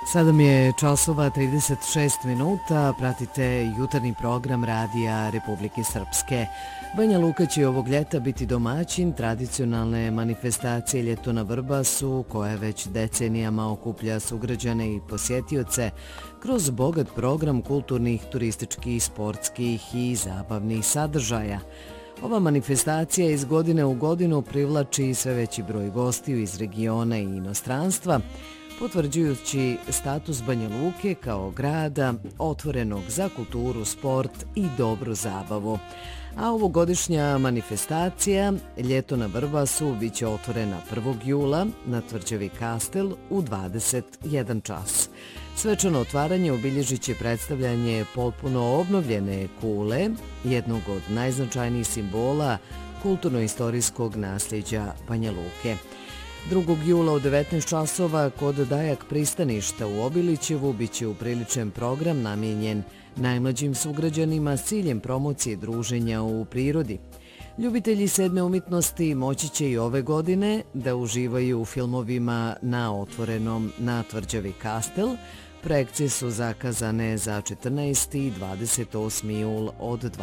Sada mi je časova 36 minuta, pratite jutarnji program Radija Republike Srpske. Banja Luka će ovog ljeta biti domaćin tradicionalne manifestacije Ljeto na Vrbasu, koja već decenijama okuplja sugrađane i posjetioce kroz bogat program kulturnih, turističkih, sportskih i zabavnih sadržaja. Ova manifestacija iz godine u godinu privlači sve veći broj gostiju iz regiona i inostranstva, potvrđujući status Banja Luke kao grada otvorenog za kulturu, sport i dobru zabavu. A ovogodišnja manifestacija Ljeto na Vrbasu biće otvorena 1. jula na Tvrđavi Kastel u 21 čas. Svečano otvaranje obilježit će predstavljanje potpuno obnovljene kule, jednog od najznačajnijih simbola kulturno-istorijskog nasljeđa Banja Luke. 2. jula u 19 časova kod Dajak pristaništa u Obilićevu biće upriličen program namijenjen najmlađim sugrađanima s ciljem promocije druženja u prirodi. Ljubitelji sedme umjetnosti moći će i ove godine da uživaju u filmovima na otvorenom na Tvrđavi Kastel. Projekcije su zakazane za 14. i 28. jul od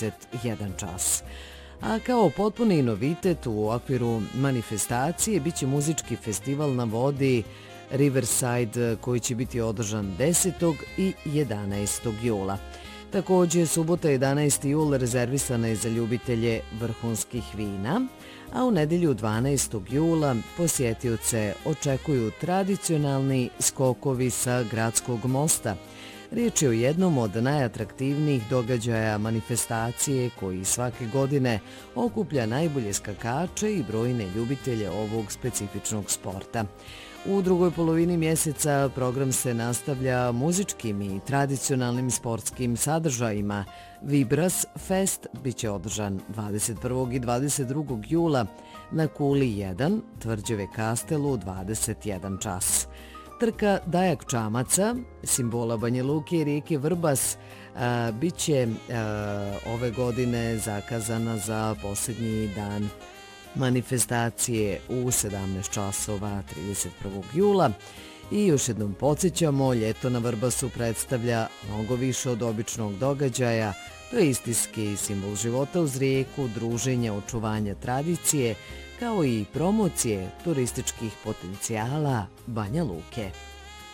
21 čas. A kao potpuni novitet u okviru manifestacije biće muzički festival na vodi Riverside koji će biti održan 10. i 11. jula. Također, subota 11. jul rezervisana je za ljubitelje vrhunskih vina, a u nedjelju 12. jula posjetioce očekuju tradicionalni skokovi sa Gradskog mosta. Riječ je o jednom od najatraktivnijih događaja manifestacije koji svake godine okuplja najbolje skakače i brojne ljubitelje ovog specifičnog sporta. U drugoj polovini mjeseca program se nastavlja muzičkim i tradicionalnim sportskim sadržajima. Vibras Fest biće održan 21. i 22. jula na Kuli 1, Tvrđave Kastelu 21 čas. Trka Dajak čamaca, simbola Banja Luke i rijeke Vrbas, biće ove godine zakazana za posljednji dan manifestacije u 17 časova 31. jula. I još jednom podsjećamo, Ljeto na Vrbasu predstavlja mnogo više od običnog događaja. To je istinski simbol života uz rijeku, druženja, očuvanja tradicije, kao i promocije turističkih potencijala Banja Luke.